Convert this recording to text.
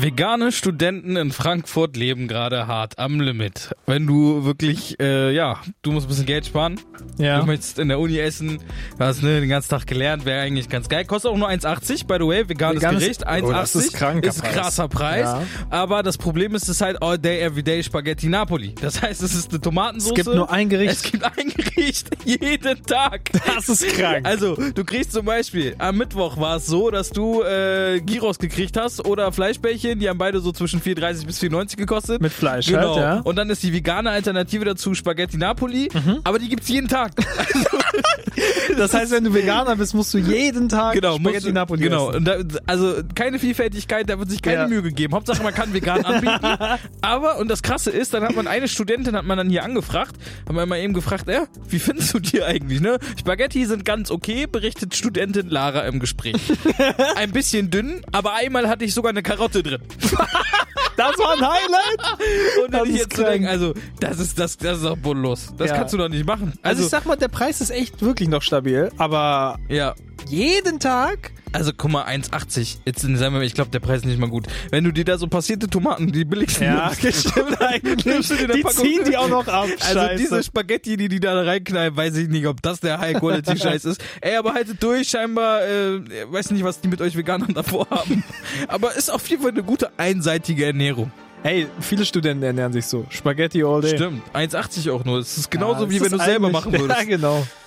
Vegane Studenten in Frankfurt leben gerade hart am Limit. Wenn du wirklich, du musst ein bisschen Geld sparen. Ja. Du möchtest in der Uni essen, du hast den ganzen Tag gelernt, wäre eigentlich ganz geil. Kostet auch nur 1,80, by the way, veganes Gericht. 1,80 das ist kranker ist ein krasser Preis. Ja. Aber das Problem ist, es ist halt all day, everyday Spaghetti Napoli. Das heißt, es ist eine Tomatensauce. Es gibt nur ein Gericht. Es gibt ein Gericht jeden Tag. Das ist krank. Also, du kriegst zum Beispiel, am Mittwoch war es so, dass du Gyros gekriegt hast oder Fleischbällchen, die haben beide so zwischen 4,30 bis 4,90 gekostet. Mit Fleisch genau. halt, ja. Und dann ist die vegane Alternative dazu Spaghetti Napoli, aber die gibt's jeden Tag. Das heißt, wenn du Veganer bist, musst du jeden Tag Spaghetti Napoli essen. Und also keine Vielfältigkeit, da wird sich keine Mühe gegeben. Hauptsache, man kann vegan anbieten. Aber, und das Krasse ist, dann hat man eine Studentin, hat man dann hier angefragt, haben wir mal eben gefragt, wie findest du die eigentlich, ne? Spaghetti sind ganz okay, berichtet Studentin Lara im Gespräch. Ein bisschen dünn, aber einmal hatte ich sogar eine Karotte drin. Das war ein Highlight. Und dann ich jetzt zu denken, also, das ist doch bodenlos. Das kannst du doch nicht machen. Also ich sag mal, der Preis ist echt wirklich noch stabil, aber jeden Tag? Also guck mal, 1,80. Jetzt sagen wir mal, ich glaube, der Preis ist nicht mal gut. Wenn du dir da so passierte Tomaten, die billigsten stimmt eigentlich. Die ziehen die auch noch ab. Also diese Spaghetti, die da reinknallen, weiß ich nicht, ob das der High-Quality-Scheiß ist. Ey, aber haltet durch, scheinbar, weiß nicht, was die mit euch Veganern davor haben. Aber ist auf jeden Fall eine gute einseitige Ernährung. Hey, viele Studenten ernähren sich so. Spaghetti all day. Stimmt, 1,80 auch nur. Das ist genauso wie wenn du selber machen würdest. Ja, genau.